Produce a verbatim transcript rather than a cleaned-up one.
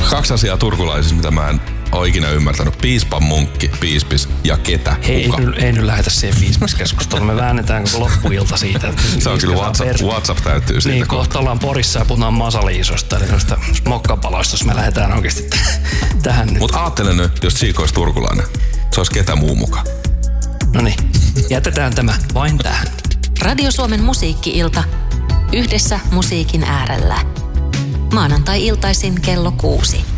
Kaksi asiaa turkulaisissa, mitä mä en ole ikinä ymmärtänyt. Piispan munkki, piispis ja ketä, Hei, kuka. ei, ei nyt lähdetä siihen piispaskeskusteluun. Me väännetään koko loppuilta siitä. Että Se on kyllä WhatsApp, pers- WhatsApp täytyy siitä. Niin, kohta ollaan Porissa ja puhutaan masaliisosta, eli noista mokkapaloista, jos me lähdetään oikeasti t- tähän nyt. Mutta aattele nyt, jos Chico olisi turkulainen. Se olisi ketä muu muka. No niin, jätetään tämä vain tähän. Radio Suomen musiikki-ilta. Yhdessä musiikin äärellä. Maanantai-iltaisin kello kuusi.